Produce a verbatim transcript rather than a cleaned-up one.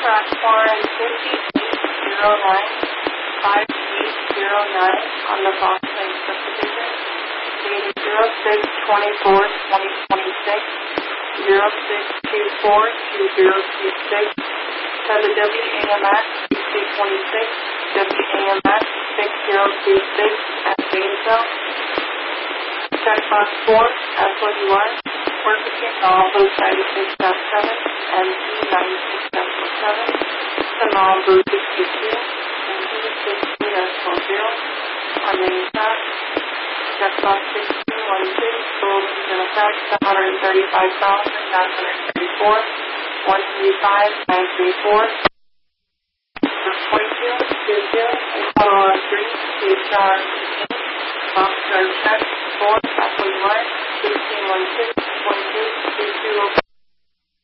track foreign fifty-eight zero nine, five eight zero nine on the Boston subdivision, dated zero six twenty-four twenty twenty-six, zero six two four two zero two six, to the W A M X two twenty-six, W A M X six zero two six at Gainesville. Checkbox four, as what you are. Work between Malibu ninety-six seven and T ninety-six seven to Malibu sixty-two and T sixty-two forty on main track. Checkbox sixteen one six, rules in effect one hundred thirty-five thousand nine hundred thirty-four, one three five nine three four. forty-two two two, and Colorado three, two star Foxtrot check four, as what you are. sixteen one six, one two two two.